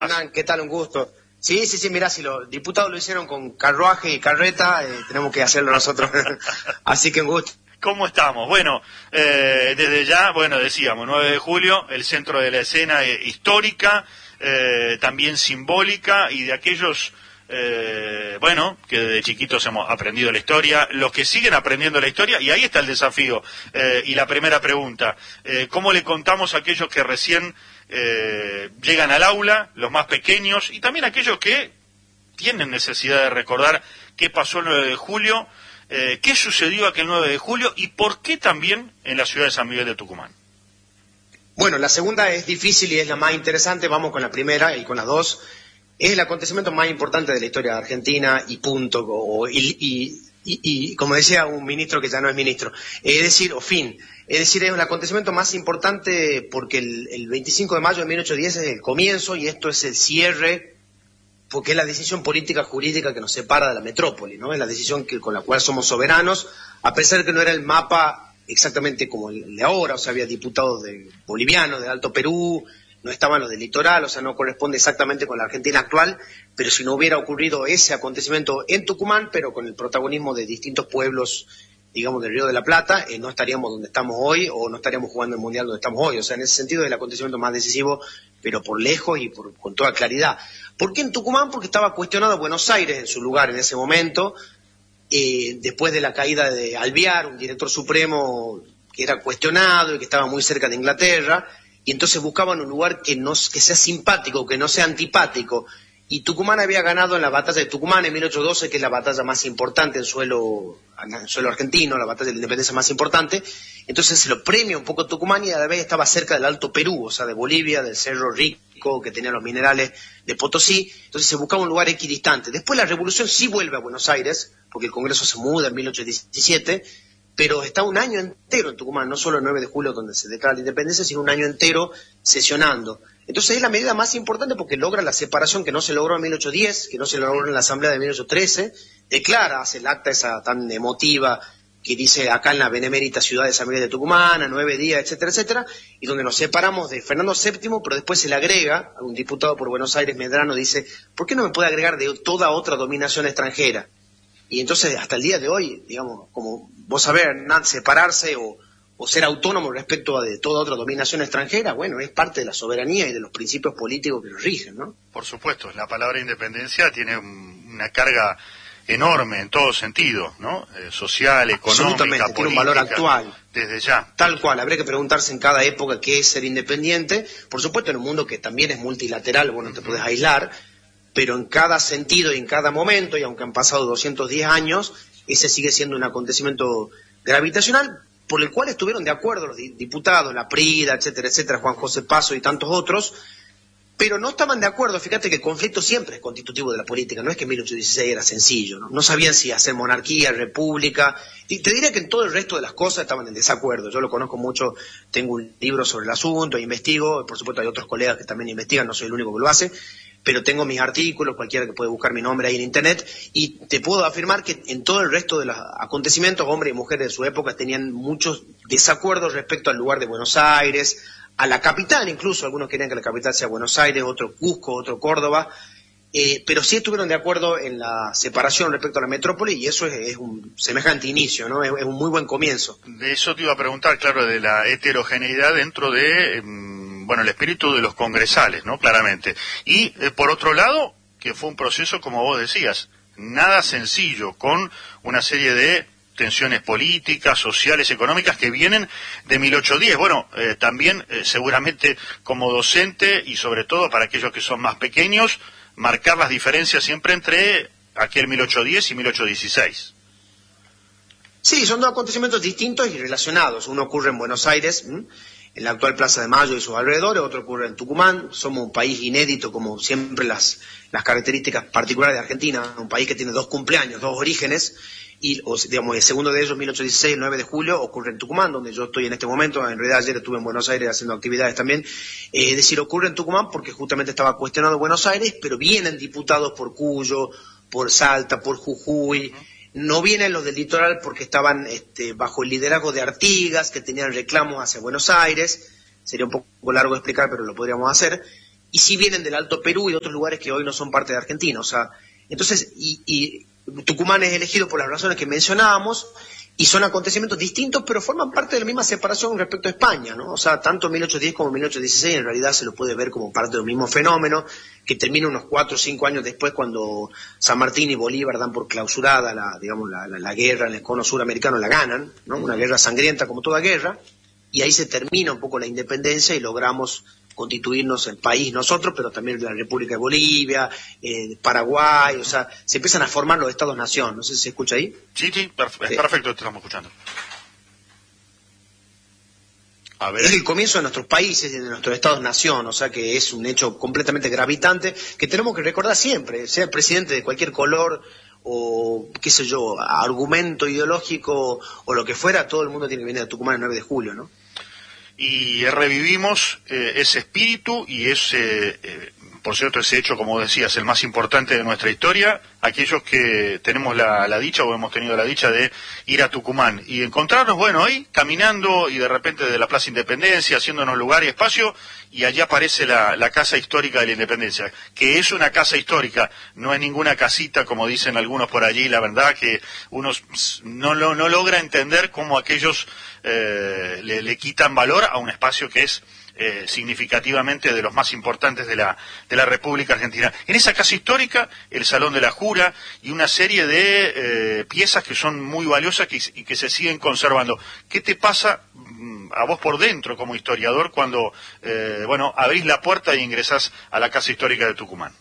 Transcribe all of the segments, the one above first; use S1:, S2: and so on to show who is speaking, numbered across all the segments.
S1: Hernán, ¿qué tal? Un gusto. Sí, mirá, si los diputados lo hicieron con carruaje y carreta, tenemos que hacerlo nosotros. Así que un gusto.
S2: ¿Cómo estamos? Bueno, desde ya, decíamos, 9 de julio, el centro de la escena histórica, también simbólica, y de aquellos, que desde chiquitos hemos aprendido la historia, los que siguen aprendiendo la historia, y ahí está el desafío. Y la primera pregunta, ¿cómo le contamos a aquellos que recién llegan al aula, los más pequeños, y también aquellos que tienen necesidad de recordar qué pasó el 9 de julio, qué sucedió aquel 9 de julio y por qué también en la ciudad de San Miguel de Tucumán?
S1: Bueno, la segunda es difícil y es la más interesante. Vamos con la primera y con las dos. Es el acontecimiento más importante de la historia de Argentina y punto. Y como decía un ministro que ya no es ministro, es decir, es el acontecimiento más importante porque el 25 de mayo de 1810 es el comienzo y esto es el cierre, porque es la decisión política jurídica que nos separa de la metrópoli, ¿no? Es la decisión con la cual somos soberanos, a pesar de que no era el mapa exactamente como el de ahora, o sea, había diputados bolivianos, del Alto Perú, no estaban los del litoral, o sea, no corresponde exactamente con la Argentina actual, pero si no hubiera ocurrido ese acontecimiento en Tucumán, pero con el protagonismo de distintos pueblos, digamos, del Río de la Plata, no estaríamos donde estamos hoy, o no estaríamos jugando el Mundial donde estamos hoy. O sea, en ese sentido es el acontecimiento más decisivo, pero por lejos y con toda claridad. ¿Por qué en Tucumán? Porque estaba cuestionado Buenos Aires en su lugar en ese momento, después de la caída de Alvear, un director supremo que era cuestionado y que estaba muy cerca de Inglaterra, y entonces buscaban un lugar que sea simpático, que no sea antipático. Y Tucumán había ganado en la batalla de Tucumán en 1812, que es la batalla más importante en suelo argentino, la batalla de la independencia más importante. Entonces se lo premia un poco Tucumán y a la vez estaba cerca del Alto Perú, o sea, de Bolivia, del Cerro Rico, que tenía los minerales de Potosí. Entonces se buscaba un lugar equidistante. Después la revolución sí vuelve a Buenos Aires, porque el Congreso se muda en 1817, pero está un año entero en Tucumán, no solo el 9 de julio donde se declara la independencia, sino un año entero sesionando. Entonces es la medida más importante porque logra la separación que no se logró en 1810, que no se logró en la Asamblea de 1813, declara, hace el acta esa tan emotiva que dice acá en la benemérita ciudad de San Miguel de Tucumán, a 9 días, etcétera, etcétera, y donde nos separamos de Fernando VII, pero después se le agrega, a un diputado por Buenos Aires, Medrano, dice, ¿por qué no me puede agregar de toda otra dominación extranjera? Y entonces, hasta el día de hoy, digamos, como vos sabés, Hernán, separarse o ser autónomo respecto a de toda otra dominación extranjera, bueno, es parte de la soberanía y de los principios políticos que nos rigen, ¿no?
S2: Por supuesto, la palabra independencia tiene una carga enorme en todo sentido, ¿no? Social, económica, política.
S1: Tiene un valor actual.
S2: Desde ya.
S1: Tal cual, habría que preguntarse en cada época qué es ser independiente. Por supuesto, en un mundo que también es multilateral, vos no te podés aislar, pero en cada sentido y en cada momento, y aunque han pasado 210 años, ese sigue siendo un acontecimiento gravitacional por el cual estuvieron de acuerdo los diputados, la Prida, etcétera, etcétera, Juan José Paso y tantos otros, pero no estaban de acuerdo. Fíjate que el conflicto siempre es constitutivo de la política, no es que en 1816 era sencillo, no sabían si hacer monarquía, república, y te diría que en todo el resto de las cosas estaban en desacuerdo. Yo lo conozco mucho, tengo un libro sobre el asunto, investigo, por supuesto hay otros colegas que también investigan, no soy el único que lo hace, pero tengo mis artículos, cualquiera que puede buscar mi nombre ahí en internet, y te puedo afirmar que en todo el resto de los acontecimientos, hombres y mujeres de su época tenían muchos desacuerdos respecto al lugar de Buenos Aires, a la capital incluso, algunos querían que la capital sea Buenos Aires, otro Cusco, otro Córdoba, pero sí estuvieron de acuerdo en la separación respecto a la metrópoli, y eso es un semejante inicio, ¿no? Es un muy buen comienzo.
S2: De eso te iba a preguntar, claro, de la heterogeneidad dentro de el espíritu de los congresales, ¿no? Claramente. Y, por otro lado, que fue un proceso, como vos decías, nada sencillo, con una serie de tensiones políticas, sociales, económicas que vienen de 1810. Bueno, también, seguramente, como docente, y sobre todo para aquellos que son más pequeños, marcar las diferencias siempre entre aquel 1810 y 1816.
S1: Sí, son dos acontecimientos distintos y relacionados. Uno ocurre en Buenos Aires, en la actual Plaza de Mayo y sus alrededores, otro ocurre en Tucumán. Somos un país inédito, como siempre las características particulares de Argentina, un país que tiene dos cumpleaños, dos orígenes, y digamos, el segundo de ellos, 1816, el 9 de julio, ocurre en Tucumán, donde yo estoy en este momento. En realidad ayer estuve en Buenos Aires haciendo actividades también. Es decir, ocurre en Tucumán porque justamente estaba cuestionado Buenos Aires, pero vienen diputados por Cuyo, por Salta, por Jujuy. No vienen los del litoral porque estaban bajo el liderazgo de Artigas, que tenían reclamos hacia Buenos Aires. Sería un poco largo de explicar, pero lo podríamos hacer. y sí vienen del Alto Perú y de otros lugares que hoy no son parte de Argentina. O sea, entonces, y Tucumán es elegido por las razones que mencionábamos, y son acontecimientos distintos, pero forman parte de la misma separación respecto a España, ¿no? O sea, tanto 1810 como 1816 en realidad se lo puede ver como parte de un mismo fenómeno, que termina unos 4 o 5 años después cuando San Martín y Bolívar dan por clausurada la guerra en el cono suramericano, la ganan, ¿no? Una guerra sangrienta como toda guerra, y ahí se termina un poco la independencia y logramos constituirnos el país nosotros, pero también la República de Bolivia, Paraguay, o sea, se empiezan a formar los estados-nación. No sé si se escucha ahí.
S2: Sí, es perfecto, te estamos escuchando. A ver.
S1: Es el comienzo de nuestros países, de nuestros estados-nación, o sea que es un hecho completamente gravitante que tenemos que recordar siempre, sea el presidente de cualquier color o, qué sé yo, argumento ideológico o lo que fuera, todo el mundo tiene que venir a Tucumán el 9 de julio, ¿no?
S2: Y revivimos ese espíritu y por cierto, ese hecho, como decías, el más importante de nuestra historia, aquellos que tenemos la dicha o hemos tenido la dicha de ir a Tucumán y encontrarnos, bueno, ahí caminando y de repente de la Plaza Independencia, haciéndonos lugar y espacio, y allá aparece la Casa Histórica de la Independencia, que es una casa histórica, no es ninguna casita como dicen algunos por allí. La verdad que uno no logra entender cómo aquellos le quitan valor a un espacio que es significativamente de los más importantes de la República Argentina. En esa casa histórica, el Salón de la Jura y una serie de piezas que son muy valiosas y que se siguen conservando. ¿Qué te pasa a vos por dentro como historiador cuando abrís la puerta e ingresás a la Casa Histórica de Tucumán?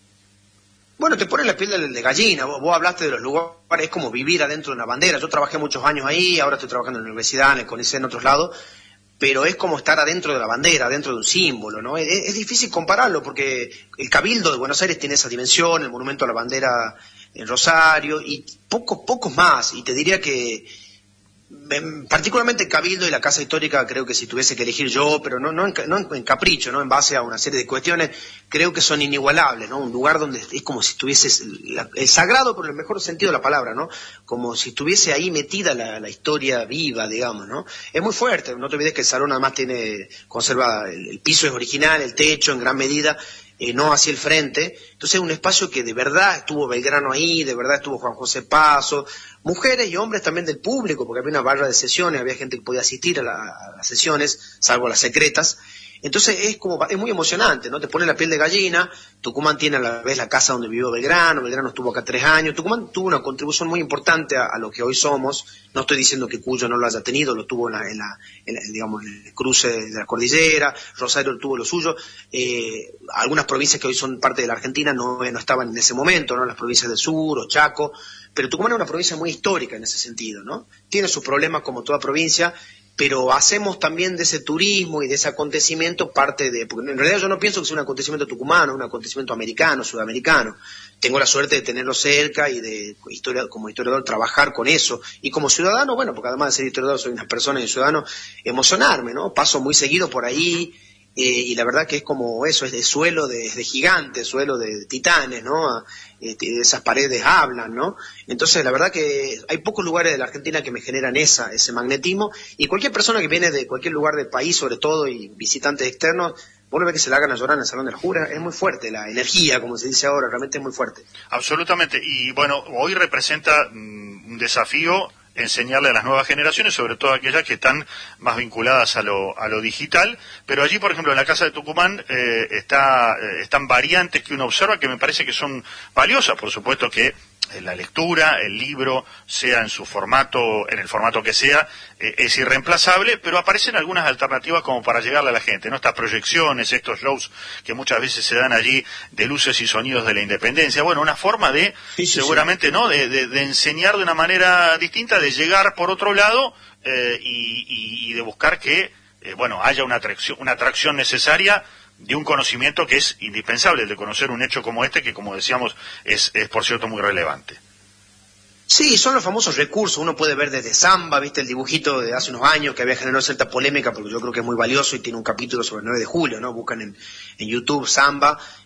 S1: Bueno, te pone la piel de gallina. Vos hablaste de los lugares, es como vivir adentro de una bandera. Yo trabajé muchos años ahí, ahora estoy trabajando en la universidad, en el CONICET, en otros lados, pero es como estar adentro de la bandera, adentro de un símbolo, ¿no? Es difícil compararlo porque el Cabildo de Buenos Aires tiene esa dimensión, el monumento a la bandera en Rosario, y pocos más, y te diría que particularmente el Cabildo y la Casa Histórica, creo que si tuviese que elegir yo, pero no en capricho, no en base a una serie de cuestiones, creo que son inigualables, ¿no? Un lugar donde es como si tuvieses el sagrado, pero en el mejor sentido de la palabra, ¿no? Como si estuviese ahí metida la historia viva, digamos, ¿no? Es muy fuerte, no te olvides que el salón además conserva, el piso es original, el techo en gran medida, no hacia el frente. Entonces es un espacio que de verdad estuvo Belgrano ahí, de verdad estuvo Juan José Paso, mujeres y hombres también del público, porque había una barra de sesiones, había gente que podía asistir a las sesiones, salvo las secretas. Entonces es muy emocionante, ¿no? Te pone la piel de gallina. Tucumán tiene a la vez la casa donde vivió Belgrano estuvo acá 3 años. Tucumán tuvo una contribución muy importante a lo que hoy somos. No estoy diciendo que Cuyo no lo haya tenido, lo tuvo en el cruce de la cordillera. Rosario tuvo lo suyo. Algunas provincias que hoy son parte de la Argentina no estaban en ese momento, ¿no? Las provincias del sur o Chaco. Pero Tucumán es una provincia muy histórica en ese sentido, ¿no? Tiene sus problemas como toda provincia, pero hacemos también de ese turismo y de ese acontecimiento parte porque en realidad yo no pienso que sea un acontecimiento tucumano, un acontecimiento americano, sudamericano. Tengo la suerte de tenerlo cerca y como historiador trabajar con eso. Y como ciudadano, bueno, porque además de ser historiador soy una persona y un ciudadano, emocionarme, ¿no? Paso muy seguido por ahí, y la verdad que es como eso, es de suelo de gigantes, suelo de titanes, ¿no? Esas paredes hablan, ¿no? Entonces la verdad que hay pocos lugares de la Argentina que me generan ese magnetismo, y cualquier persona que viene de cualquier lugar del país, sobre todo, y visitantes externos, vos lo ves que se la hagan a llorar en el Salón de la Jura. Es muy fuerte la energía, como se dice ahora, realmente es muy fuerte.
S2: Absolutamente, y bueno, hoy representa un desafío enseñarle a las nuevas generaciones, sobre todo aquellas que están más vinculadas a lo digital, pero allí, por ejemplo, en la Casa de Tucumán están variantes que uno observa que me parece que son valiosas. Por supuesto que la lectura, el libro, sea en su formato, en el formato que sea, es irreemplazable, pero aparecen algunas alternativas como para llegarle a la gente, ¿no? Estas proyecciones, estos shows que muchas veces se dan allí de luces y sonidos de la independencia. Bueno, una forma de, seguramente, ¿no? De enseñar de una manera distinta, de llegar por otro lado, y de buscar que, haya una atracción necesaria de un conocimiento que es indispensable, el de conocer un hecho como este, que, como decíamos, es por cierto muy relevante.
S1: Sí, son los famosos recursos. Uno puede ver desde Samba, viste el dibujito de hace unos años que había generado cierta polémica, porque yo creo que es muy valioso y tiene un capítulo sobre el 9 de julio, ¿no? Buscan en YouTube Samba,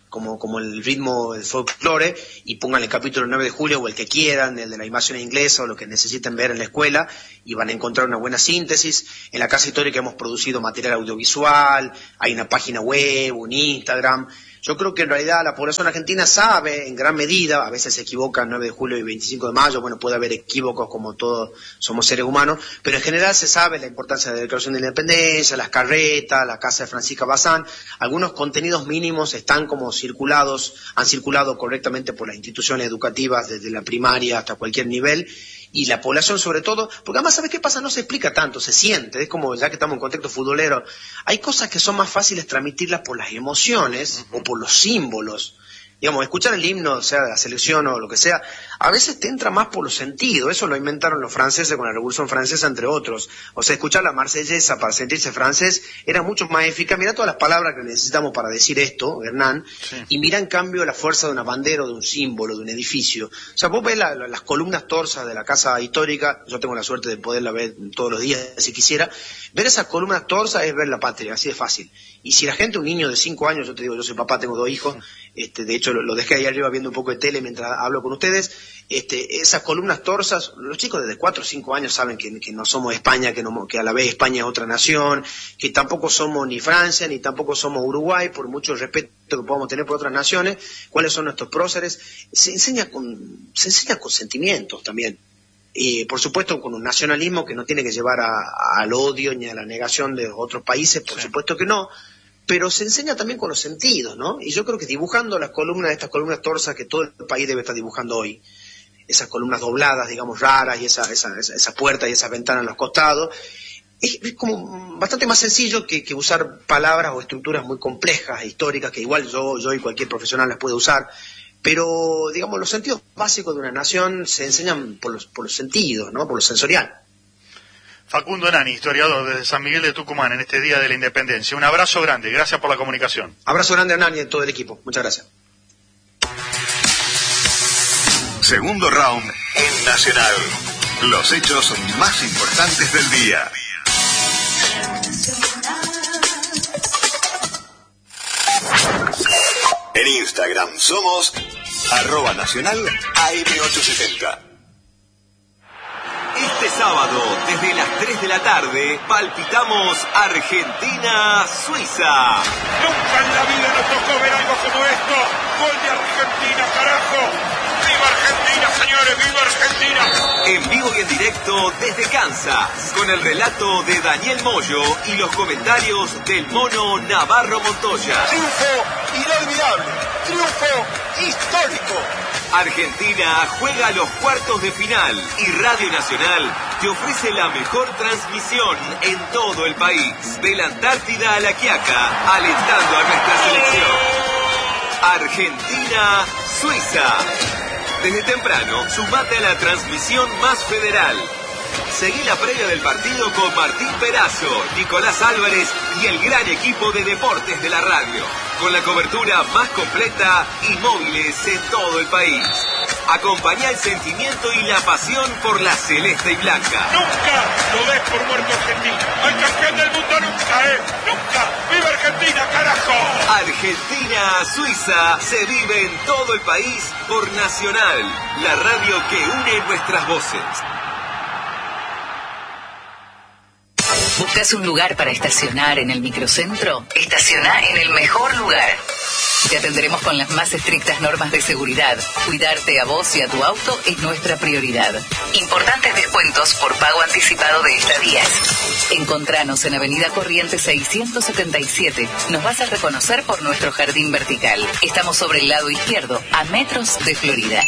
S1: como el ritmo del folclore, y pongan el capítulo 9 de julio o el que quieran, el de la invasión inglesa o lo que necesiten ver en la escuela, y van a encontrar una buena síntesis. En la Casa Histórica hemos producido material audiovisual, hay una página web, un Instagram. Yo creo que en realidad la población argentina sabe en gran medida, a veces se equivoca el 9 de julio y 25 de mayo, bueno, puede haber equívocos como todos somos seres humanos, pero en general se sabe la importancia de la Declaración de la Independencia, las carretas, la casa de Francisca Bazán. Algunos contenidos mínimos están como circulados, han circulado correctamente por las instituciones educativas desde la primaria hasta cualquier nivel, y la población sobre todo, porque además, ¿sabes qué pasa? No se explica tanto, se siente, es como, ya que estamos en contexto futbolero, hay cosas que son más fáciles transmitirlas por las emociones o por los símbolos. Digamos, escuchar el himno, sea de la selección o lo que sea, a veces te entra más por los sentidos. Eso lo inventaron los franceses con la Revolución Francesa, entre otros. O sea, escuchar la marsellesa para sentirse francés era mucho más eficaz. Mirá todas las palabras que necesitamos para decir esto, Hernán, sí. Y mira en cambio la fuerza de una bandera, de un símbolo, de un edificio. O sea, vos ves las columnas torsas de la Casa Histórica, yo tengo la suerte de poderla ver todos los días si quisiera. Ver esas columnas torsas es ver la patria, así de fácil. Y si la gente, un niño de 5 años, yo te digo, yo soy papá, tengo 2 hijos, de hecho lo dejé ahí arriba viendo un poco de tele mientras hablo con ustedes, esas columnas torsas, los chicos desde 4 o 5 años saben que no somos España, que a la vez España es otra nación, que tampoco somos ni Francia, ni tampoco somos Uruguay, por mucho respeto que podamos tener por otras naciones, cuáles son nuestros próceres. Se enseña con sentimientos también. Por supuesto con un nacionalismo que no tiene que llevar al odio ni a la negación de otros países, por supuesto que no, pero se enseña también con los sentidos, ¿no? Y yo creo que dibujando las columnas, estas columnas torsas que todo el país debe estar dibujando hoy, esas columnas dobladas, digamos, raras, y esa puerta y esas ventanas a los costados, es como bastante más sencillo que usar palabras o estructuras muy complejas e históricas, que igual yo y cualquier profesional las puede usar. Pero, digamos, los sentidos básicos de una nación se enseñan por los sentidos, ¿no? Por lo sensorial.
S2: Facundo Nani, historiador desde San Miguel de Tucumán, en este Día de la Independencia. Un abrazo grande, gracias por la comunicación.
S1: Abrazo grande a Nani y a todo el equipo. Muchas gracias.
S3: Segundo round en Nacional. Los hechos más importantes del día. En Instagram somos @Nacional AM870. Este sábado, desde las 3 de la tarde, palpitamos Argentina-Suiza.
S4: Nunca en la vida nos tocó ver algo como esto. Gol de Argentina, carajo. ¡Viva Argentina, señores! ¡Viva Argentina!
S3: En vivo y en directo desde Kansas, con el relato de Daniel Moyo y los comentarios del mono Navarro Montoya.
S4: Triunfo inolvidable, triunfo histórico.
S3: Argentina juega los cuartos de final y Radio Nacional te ofrece la mejor transmisión en todo el país. De la Antártida a La Quiaca, alentando a nuestra selección. Argentina-Suiza. Desde temprano, sumate a la transmisión más federal. Seguí la previa del partido con Martín Perazo, Nicolás Álvarez y el gran equipo de deportes de la radio, con la cobertura más completa y móviles en todo el país. Acompañá el sentimiento y la pasión por la celeste y blanca.
S4: Nunca lo des por muerto Argentina. Al campeón del mundo nunca, nunca. ¡Viva Argentina, carajo!
S3: Argentina-Suiza se vive en todo el país por Nacional, la radio que une nuestras voces.
S5: ¿Buscas un lugar para estacionar en el microcentro? Estaciona en el mejor lugar. Te atenderemos con las más estrictas normas de seguridad. Cuidarte a vos y a tu auto es nuestra prioridad. Importantes descuentos por pago anticipado de estadías. Encontranos en Avenida Corrientes 677. Nos vas a reconocer por nuestro jardín vertical. Estamos sobre el lado izquierdo, a metros de Florida.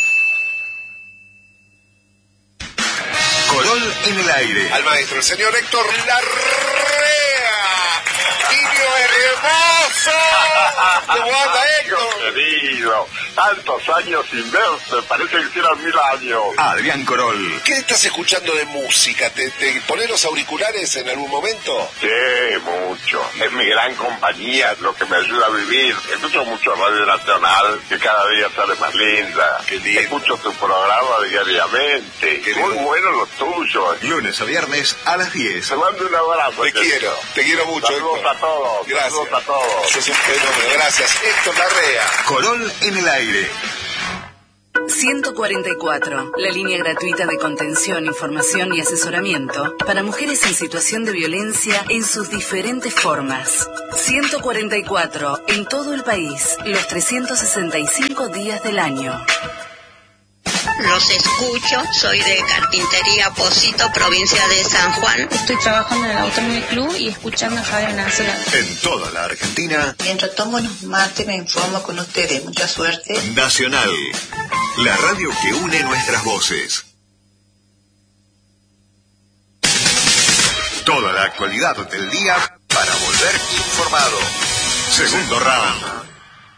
S3: Corol en el aire.
S6: Al maestro, el señor Héctor Larrea. Niño hermoso. ¿Cómo anda, Héctor?
S7: Querido, tantos años sin verte, parece que hicieran 1000 años.
S3: Adrián Corol.
S6: ¿Qué estás escuchando de música? ¿Te pones los auriculares en algún momento?
S7: Sí, mucho. Es mi gran compañía, lo que me ayuda a vivir. Escucho mucho Radio Nacional, que cada día sale más linda.
S6: Qué lindo.
S7: Escucho tu programa diariamente.
S6: Qué
S7: Muy
S6: lindo.
S7: bueno lo tuyo.
S3: Lunes a viernes a las 10.
S7: Te mando un abrazo.
S6: Te quiero mucho,
S7: Saludos
S6: Héctor.
S7: a todos.
S6: Gracias.
S7: Saludos a todos.
S6: Sos un fenómeno, gracias. Héctor Larrea.
S3: Corol en el aire.
S5: 144, la línea gratuita de contención, información y asesoramiento para mujeres en situación de violencia en sus diferentes formas. 144, en todo el país, los 365 días del año.
S8: Los escucho, soy de Carpintería Pocito, provincia de San Juan.
S9: Estoy trabajando en el Automóvil Club y escuchando a Javier Nacional.
S3: En toda la Argentina.
S10: Mientras tomo unos mates me informo con ustedes. Mucha suerte.
S3: Nacional, la radio que une nuestras voces. Toda la actualidad del día para volver informado. Segundo round.